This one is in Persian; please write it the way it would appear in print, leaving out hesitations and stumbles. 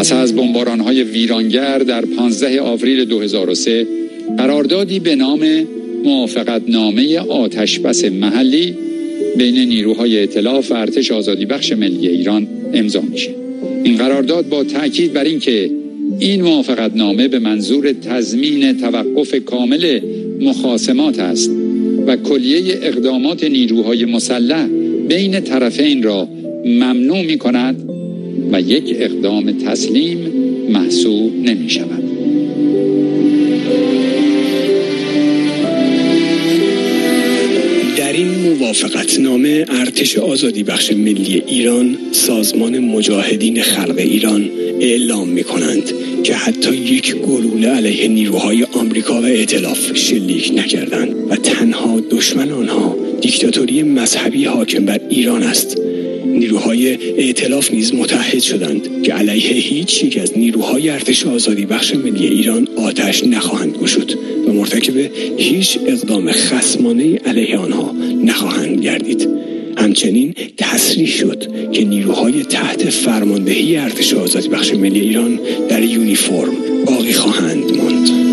پس از بمباران‌های ویرانگر در 15 آوریل 2003 قراردادی به نام موافقتنامه آتشبس محلی بین نیروهای ائتلاف و ارتش آزادیبخش ملی ایران امضا میشه. این قرارداد با تأکید بر این که این موافقتنامه به منظور تضمین توقف کامل مخاصمات است و کلیه اقدامات نیروهای مسلح بین طرفین را ممنوع می کند و یک اقدام تسلیم محسوب نمی شود. در این موافقتنامه ارتش آزادیبخش ملی ایران، سازمان مجاهدین خلق ایران اعلام می کنند که حتی یک گلوله علیه نیروهای آمریکا و ائتلاف شلیک نکردند و تنها دشمن آنها دیکتاتوری مذهبی حاکم بر ایران است. نیروهای ائتلاف نیز متحد شدند که علیه هیچ یک از نیروهای ارتش آزادیبخش ملی ایران آتش نخواهند گشود و مرتکب هیچ اقدام خصمانه علیه آنها نخواهند گردید. همچنین تصریح شد که نیروهای تحت فرماندهی ارتش آزادیبخش ملی ایران در یونیفرم باقی خواهند ماند.